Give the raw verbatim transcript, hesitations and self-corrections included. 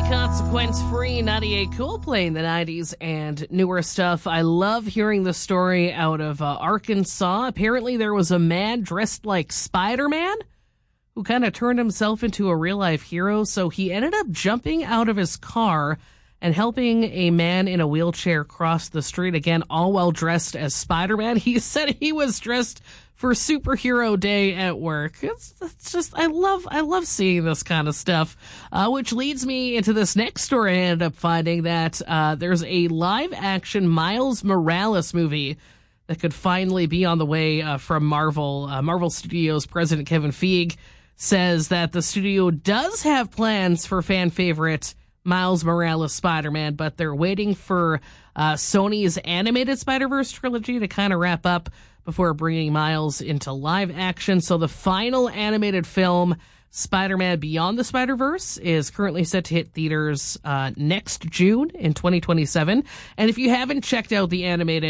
Consequence-free, ninety-eight Cool, playing the nineties and newer stuff. I love hearing the story out of uh, Arkansas. Apparently there was a man dressed like Spider-Man who kind of turned himself into a real-life hero. So he ended up jumping out of his car and helping a man in a wheelchair cross the street, again, all while dressed as Spider-Man. He said he was dressed for superhero day at work. It's, it's just, I love, I love seeing this kind of stuff, uh, which leads me into this next story. I ended up finding that, uh, there's a live action Miles Morales movie that could finally be on the way, uh, from Marvel. Uh, Marvel Studios president Kevin Feige says that the studio does have plans for fan favorite Miles Morales Spider-Man, but they're waiting for, uh, Sony's animated Spider-Verse trilogy to kind of wrap up before bringing Miles into live action. So the final animated film, Spider-Man Beyond the Spider-Verse, is currently set to hit theaters uh, next June in twenty twenty-seven. And if you haven't checked out the animated